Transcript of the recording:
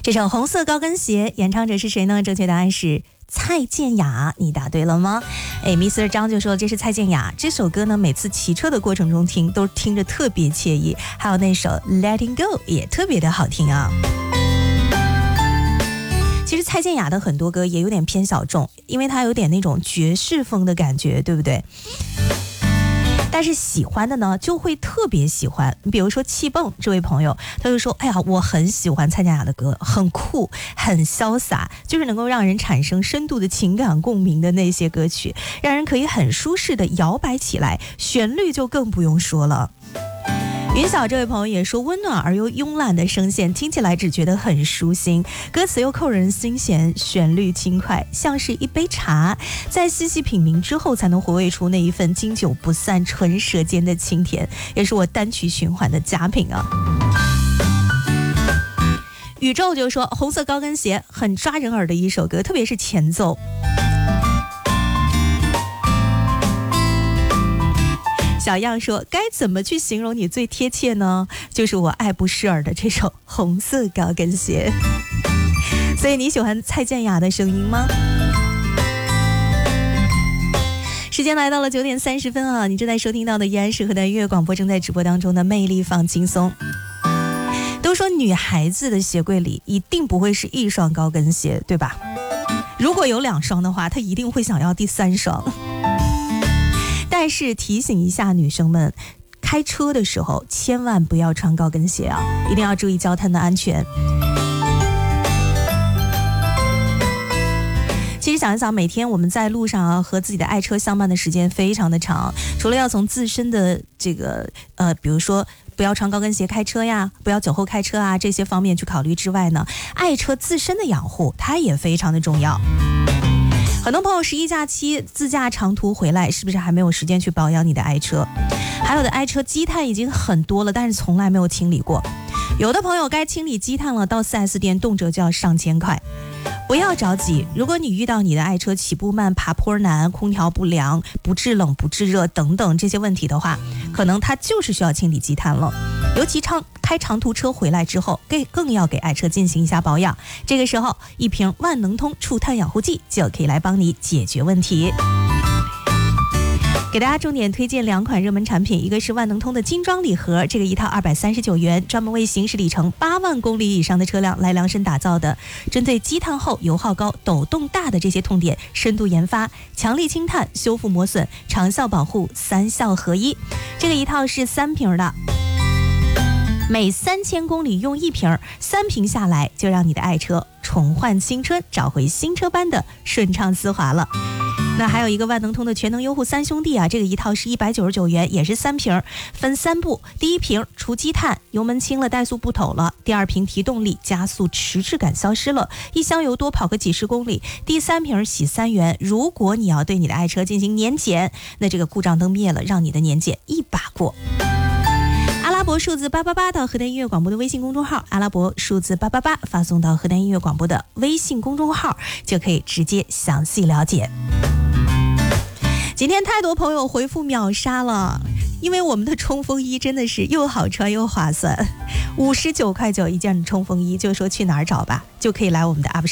这首红色高跟鞋演唱者是谁呢？正确答案是蔡健雅，你答对了吗？Mr. 张就说这是蔡健雅。这首歌呢，每次骑车的过程中听都听着特别惬意，还有那首 Letting Go 也特别的好听啊。其实蔡健雅的很多歌也有点偏小众，因为它有点那种爵士风的感觉，对不对？但是喜欢的呢就会特别喜欢，比如说气蹦这位朋友，他就说哎呀，我很喜欢蔡健雅的歌，很酷很潇洒，就是能够让人产生深度的情感共鸣的那些歌曲，让人可以很舒适的摇摆起来，旋律就更不用说了。云晓这位朋友也说，温暖而又慵懒的声线听起来只觉得很舒心，歌词又扣人心弦，旋律轻快，像是一杯茶，在细细品茗之后才能回味出那一份经久不散唇舌间的清甜，也是我单曲循环的佳品啊。宇宙就说红色高跟鞋很抓人耳的一首歌，特别是前奏。小样说该怎么去形容你最贴切呢？就是我爱不释耳的这首红色高跟鞋。所以你喜欢蔡健雅的声音吗？时间来到了9点30分啊！你正在收听到的依然是河南音乐广播正在直播当中的魅力放轻松。都说女孩子的鞋柜里一定不会是一双高跟鞋，对吧？如果有2双的话，她一定会想要第3双。但是提醒一下女生们，开车的时候千万不要穿高跟鞋啊，一定要注意交通的安全。其实想一想，每天我们在路上啊，和自己的爱车相伴的时间非常的长，除了要从自身的这个比如说不要穿高跟鞋开车呀，不要酒后开车啊，这些方面去考虑之外呢，爱车自身的养护它也非常的重要。很多朋友11假期自驾长途回来，是不是还没有时间去保养你的爱车？还有的爱车积碳已经很多了，但是从来没有清理过。有的朋友该清理积碳了，到 4S 店动辄就要上千块。不要着急，如果你遇到你的爱车起步慢、爬坡难、空调不良、不制冷、不制热等等这些问题的话，可能它就是需要清理积碳了。尤其开长途车回来之后，更要给爱车进行一下保养。这个时候，一瓶万能通除碳养护剂就可以来帮你解决问题。给大家重点推荐2款热门产品，一个是万能通的精装礼盒，这个一套239元，专门为行驶里程8万公里以上的车辆来量身打造的，针对积碳后、油耗高、抖动大的这些痛点深度研发，强力清碳、修复磨损、长效保护，3效合一。这个一套是3瓶的，每3000公里用1瓶，3瓶下来就让你的爱车重焕青春，找回新车般的顺畅丝滑了。那还有一个万能通的全能优护3兄弟啊，这个一套是199元，也是3瓶，分3步。第1瓶除积碳，油门轻了，怠速不抖了；第2瓶提动力，加速迟滞感消失了，一箱油多跑个几十公里；第3瓶洗3元。如果你要对你的爱车进行年检，那这个故障灯灭了，让你的年检一把过。阿拉伯数字888到河南音乐广播的微信公众号，阿拉伯数字888发送到河南音乐广播的微信公众号，就可以直接详细了解。今天太多朋友回复秒杀了，因为我们的冲锋衣真的是又好穿又划算，59.9块一件冲锋衣，就说去哪儿找吧，就可以来我们的 UP